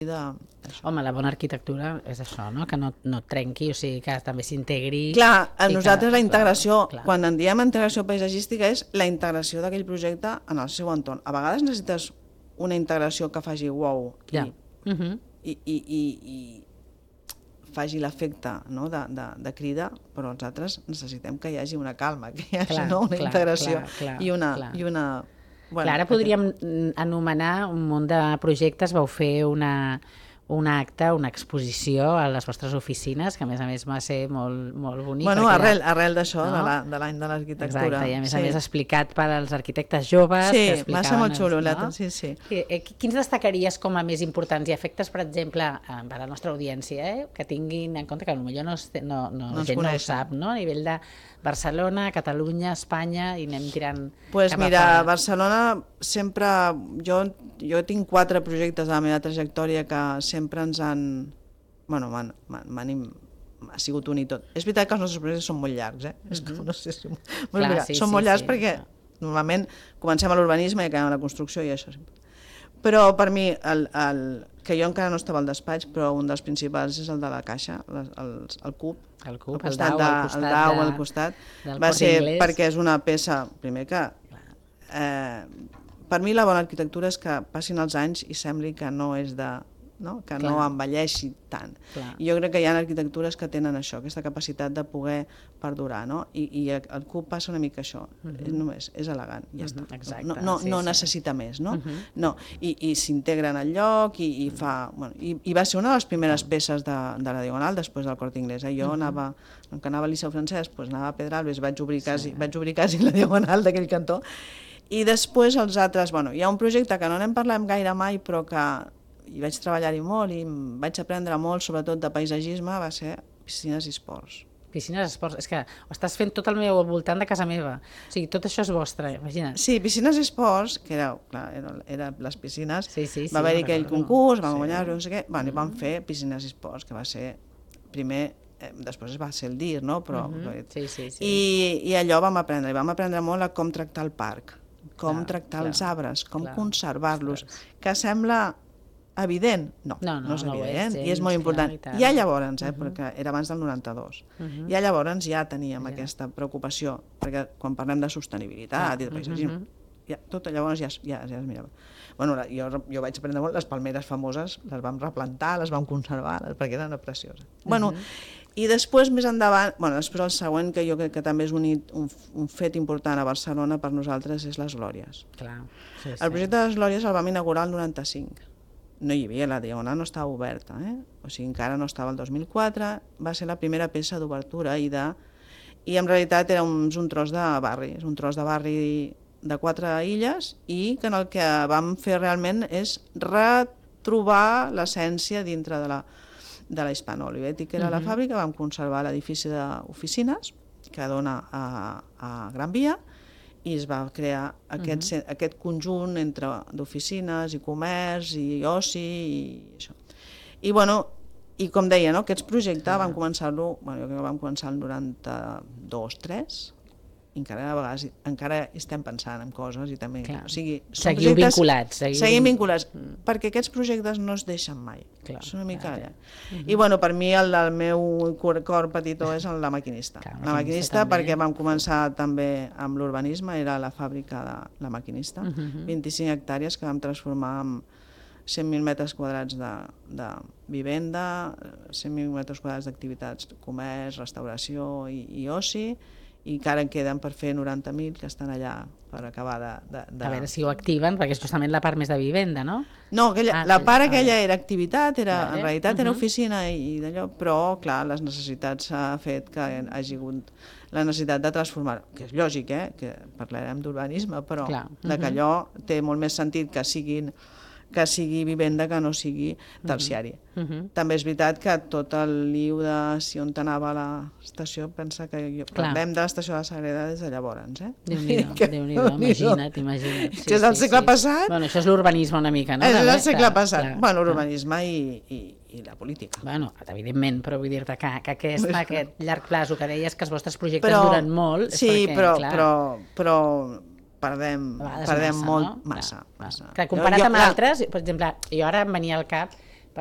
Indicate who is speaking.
Speaker 1: Home, la bona arquitectura és això, no? Que no trenqui, o sigui, que també s'integri.
Speaker 2: Clar, a nosaltres la integració, quan en diem integració paisatgística, és la integració d'aquell projecte en el seu entorn. A vegades necessites una integració que faci uau i faci l'efecte de crida, però nosaltres necessitem que hi hagi una calma, que hi hagi una integració i una...
Speaker 1: Clar, ara podríem anomenar un munt de projectes. Vau fer un acte, una exposició a les vostres oficines, que a més va ser molt bonic.
Speaker 2: Bueno, arrel d'això, de l'any de l'arquitectura.
Speaker 1: Exacte, i a més explicat per als arquitectes joves.
Speaker 2: Sí, va ser molt xulo, sí.
Speaker 1: Quins destacaries com a més importants i efectes, per exemple, per a la nostra audiència, que tinguin en compte que potser gent no ho sap, no? A nivell de Barcelona, Catalunya, Espanya, i anem tirant...
Speaker 2: Doncs mira, a Barcelona sempre... Jo tinc 4 projectes a la meva trajectòria que sempre ens han... Bueno, ha sigut un i tot. És veritat que els nostres projectes són molt llargs, És que no sé si... Són molt llargs perquè normalment comencem a l'urbanisme i acabem a la construcció i això sempre. Però per mi, que jo encara no estava al despatx, però un dels principals és el de la Caixa, el CUP,
Speaker 1: el
Speaker 2: DAU al costat, va ser perquè és una peça, primer que... Per mi la bona arquitectura és que passin els anys i sembli que no és de... que no envelleixi tant. I jo crec que hi ha arquitectures que tenen això, aquesta capacitat de poder perdurar, i el CUP passa una mica això, només és elegant, ja està. No necessita més, no? I s'integra en el lloc i fa... I va ser una de les primeres peces de la Diagonal després del Corte Inglés. Jo anava al Liceu Francès, anava a Pedralbes, vaig obrir quasi la Diagonal d'aquell cantó, i després els altres... Hi ha un projecte que no n'hem parlat gaire mai, però que hi vaig treballar-hi molt i vaig aprendre molt, sobretot de paisatgisme, va ser piscines i esports.
Speaker 1: Piscines i esports, és que ho estàs fent tot al meu voltant de casa meva, o sigui, tot això és vostre, imagina't.
Speaker 2: Sí, piscines i esports, que eren les piscines, va haver-hi aquell concurs, vam guanyar, no sé què, i vam fer piscines i esports, que va ser, primer, després va ser el DIR, no? I allò vam aprendre molt a com tractar el parc, com tractar els arbres, com conservar-los, que sembla evident? No és evident, i és molt important. Ja llavors, perquè era abans del 92, ja llavors ja teníem aquesta preocupació, perquè quan parlem de sostenibilitat i de paisatgisme, tot llavors ja es mirava. Jo vaig aprendre molt, les palmeres famoses les vam replantar, les vam conservar, perquè eren precioses. I després, més endavant, després el següent, que jo crec que també és un fet important a Barcelona per nosaltres, és les Glòries. El projecte de les Glòries el vam inaugurar el 95. No hi havia, la Diagonal no estava oberta, o sigui, encara no estava el 2004, va ser la primera peça d'obertura i en realitat era un tros de barri, és un tros de barri de 4 illes i que en el que vam fer realment és retrobar l'essència dintre de la Hispano-Olivetti, que era la fàbrica. Vam conservar l'edifici d'oficines que dona a Gran Via i es va crear aquest conjunt entre d'oficines i comerç i oci i això. I com deia, aquests projectes vam començar-lo, jo crec que vam començar el 92-3, i encara a vegades estem pensant en coses i també...
Speaker 1: Seguim vinculats.
Speaker 2: Seguim vinculats, perquè aquests projectes no es deixen mai. És una mica allà. I per mi el del meu cor petitó és La Maquinista. La Maquinista perquè vam començar també amb l'urbanisme, era la fàbrica de La Maquinista, 25 hectàrees que vam transformar en 100.000 metres quadrats de vivenda, 100.000 metres quadrats d'activitats, comerç, restauració i oci, i encara en queden per fer 90.000 que estan allà per acabar de...
Speaker 1: A veure si ho activen, perquè és justament la part més de vivenda, no?
Speaker 2: No, la part aquella era activitat, en realitat era oficina i d'allò, però, clar, les necessitats ha fet que hagi hagut la necessitat de transformar, que és lògic, que parlarem d'urbanisme, però que allò té molt més sentit que sigui vivenda que no sigui terciari. També és veritat que tot el liu de si on anava a l'estació, pensa que parlem de l'estació de la Sagrera des de llavors.
Speaker 1: Déu-n'hi-do, imagina't.
Speaker 2: Que és del segle passat.
Speaker 1: Bueno, això és l'urbanisme una mica, no?
Speaker 2: És del segle passat. Bueno, l'urbanisme i la política.
Speaker 1: Bueno, evidentment, però vull dir-te que aquest llarg plaç, que deies que els vostres projectes duren molt...
Speaker 2: Sí, però perdem molt, massa.
Speaker 1: Que comparat amb altres, per exemple, jo ara em venia al cap